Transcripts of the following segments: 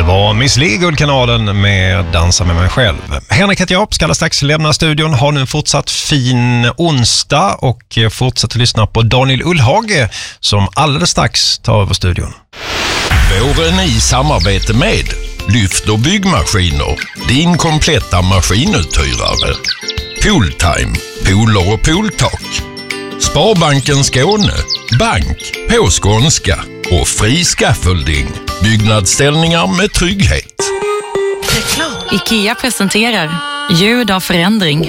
var Miss Li, Guldkanalen med Dansa med mig själv. Henrik heter jag, ska alldeles strax lämna studion. Har nu en fortsatt fin onsdag och fortsätter lyssna på Daniel Ullhage som alldeles strax tar över studion. Våren i samarbete med Lyft och byggmaskiner, din kompletta maskinuthyrare. Pooltime, pooler och pooltak. Sparbanken Skåne, bank på skånska och fri scaffolding. Byggnadsställningar med trygghet. IKEA presenterar ljud av förändring.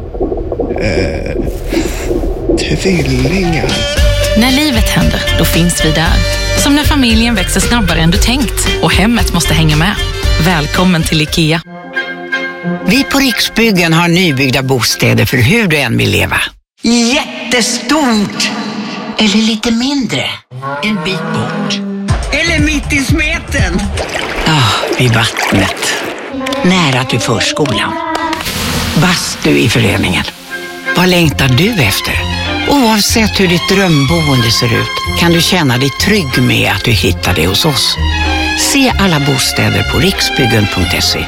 Tvillingar. När livet händer, då finns vi där. Som när familjen växer snabbare än du tänkt och hemmet måste hänga med. Välkommen till IKEA. Vi på Riksbyggen har nybyggda bostäder för hur du än vill leva. Jättestort! Eller lite mindre. En bit bort. Eller mitt i smeten. Vid vattnet. Nära till förskolan. Bastu i föreningen. Vad längtar du efter? Oavsett hur ditt drömboende ser ut kan du känna dig trygg med att du hittar det hos oss. Se alla bostäder på riksbyggen.se.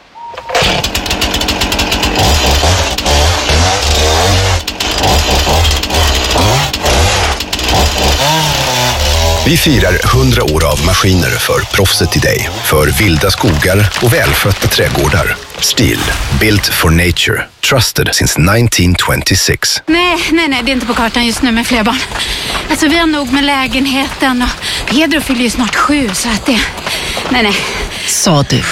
Vi firar 100 år av maskiner för proffset i dig. För vilda skogar och välskötta trädgårdar. Stihl, built for nature. Trusted since 1926. Nej, det är inte på kartan just nu med fler barn. Alltså vi har nog med lägenheten och Pedro fyller ju snart 7 så att det... Nej. Sa du.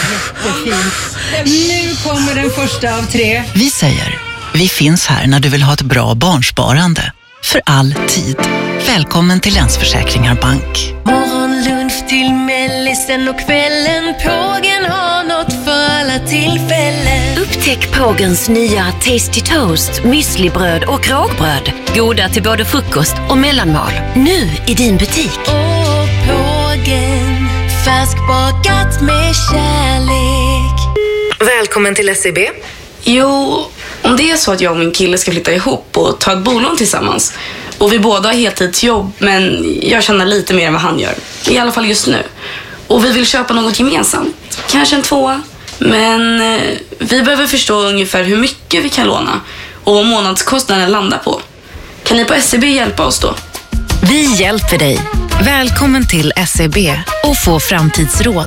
Nu kommer den första av 3. Vi säger, vi finns här när du vill ha ett bra barnsparande. För all tid. Välkommen till Länsförsäkringar Bank. Morgonlunch till mellisen och kvällen. Pågen har något för alla tillfällen. Upptäck Pågens nya Tasty Toast, müslibröd och rågbröd. Goda till både frukost och mellanmål. Nu i din butik. Pågen, färskbakat med kärlek. Välkommen till SEB. Jo, om det är så att jag och min kille ska flytta ihop och ta ett bolån tillsammans. Och vi båda har heltidsjobb, men jag tjänar lite mer än vad han gör. I alla fall just nu. Och vi vill köpa något gemensamt. Kanske en 2. Men vi behöver förstå ungefär hur mycket vi kan låna. Och vad månadskostnaden landar på. Kan ni på SEB hjälpa oss då? Vi hjälper dig. Välkommen till SEB och få framtidsråd.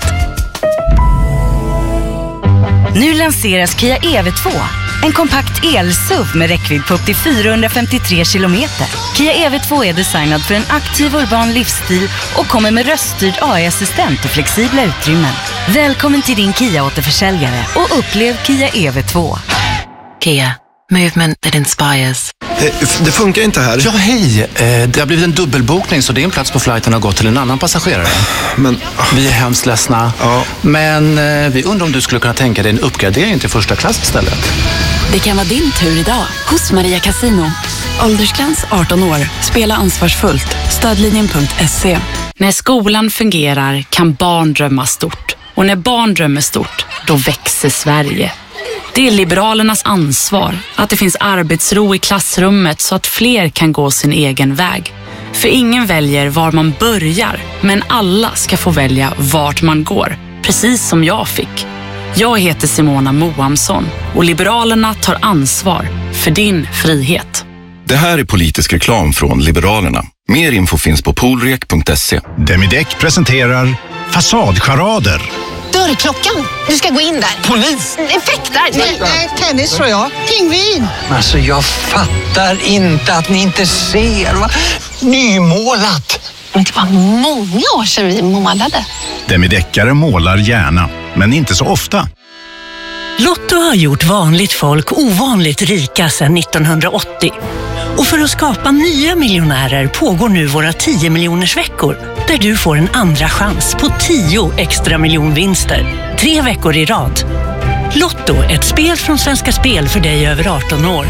Nu lanseras Kia EV2. En kompakt el-SUV med räckvidd på upp till 453 kilometer. Kia EV2 är designad för en aktiv urban livsstil och kommer med röststyrd AI-assistent och flexibla utrymmen. Välkommen till din Kia-återförsäljare och upplev Kia EV2. Kia, movement that inspires. Det funkar inte här. Ja, hej. Det har blivit en dubbelbokning så din plats på flighten har gått till en annan passagerare. Men... Vi är hemskt ledsna. Ja. Men vi undrar om du skulle kunna tänka dig en uppgradering till första klass istället. Det kan vara din tur idag hos Maria Casino. Åldersgräns 18 år. Spela ansvarsfullt. Stödlinjen.se. När skolan fungerar kan barn drömma stort. Och när barn drömmer stort, då växer Sverige. Det är Liberalernas ansvar att det finns arbetsro i klassrummet så att fler kan gå sin egen väg. För ingen väljer var man börjar, men alla ska få välja vart man går, precis som jag fick. Jag heter Simona Moamsson och Liberalerna tar ansvar för din frihet. Det här är politisk reklam från Liberalerna. Mer info finns på poolrek.se. Demideck presenterar Fasadcharader. Dörrklockan. Du ska gå in där. Polis? Effektar? Nej, tennis tror jag. Pingvin. Alltså jag fattar inte att ni inte ser. Va? Nymålat. Men det var många år sedan vi målade. Demideckare målar gärna, men inte så ofta. Lotto har gjort vanligt folk ovanligt rika sedan 1980. Och för att skapa nya miljonärer pågår nu våra 10 miljoners veckor. Där du får en andra chans på 10 extra miljonvinster. 3 veckor i rad. Lotto, ett spel från Svenska Spel för dig över 18 år.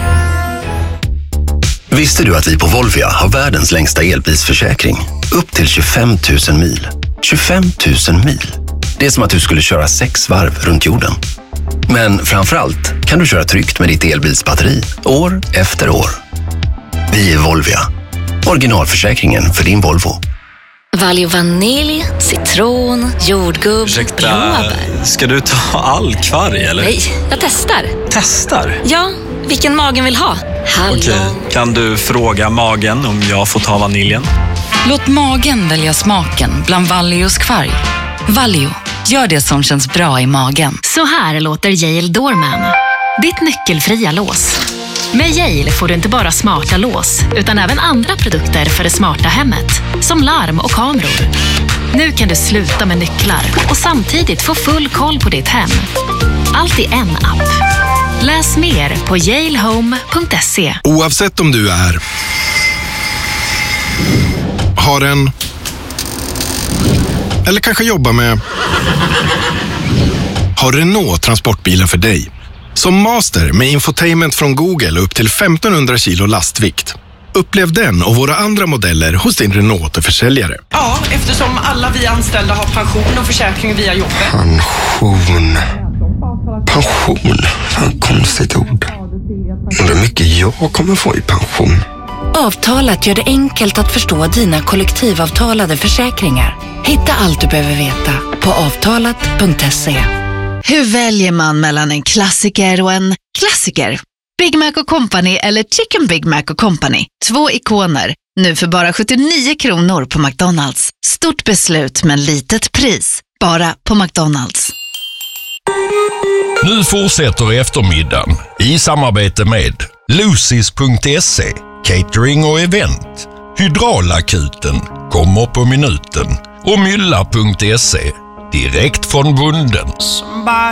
Visste du att vi på Volvia har världens längsta elbilsförsäkring? Upp till 25 000 mil. 25 000 mil. Det är som att du skulle köra 6 varv runt jorden. Men framförallt kan du köra tryggt med ditt elbilsbatteri år efter år. Vi är Volvia. Originalförsäkringen för din Volvo. Valio vanilj, citron, jordgubb, blåbär. Ska du ta all kvarg eller? Nej, jag testar. Testar? Ja, vilken magen vill ha. Hallon. Okej, kan du fråga magen om jag får ta vaniljen? Låt magen välja smaken bland Valios kvarg. Valio, gör det som känns bra i magen. Så här låter Yale Doorman. Ditt nyckelfria lås. Med Yale får du inte bara smarta lås, utan även andra produkter för det smarta hemmet. Som larm och kameror. Nu kan du sluta med nycklar och samtidigt få full koll på ditt hem. Allt i en app. Läs mer på yalehome.se. Oavsett om du har en eller kanske jobbar med har Renault transportbilen för dig. Som master med infotainment från Google upp till 1500 kilo lastvikt. Upplev den och våra andra modeller hos din Renault-försäljare. Ja, eftersom alla vi anställda har pension och försäkring via jobbet. Pension. Fan, konstigt ord. Undrar mycket jag kommer få i pension. Avtalat gör det enkelt att förstå dina kollektivavtalade försäkringar. Hitta allt du behöver veta på avtalat.se. Hur väljer man mellan en klassiker och en klassiker? Big Mac & Company eller Chicken Big Mac & Company. 2 ikoner, nu för bara 79 kronor på McDonalds. Stort beslut men litet pris. Bara på McDonalds. Nu fortsätter eftermiddagen i samarbete med Lucis.se, catering och event. Hydraulakuten kommer på minuten och Mylla.se, direkt från bonden.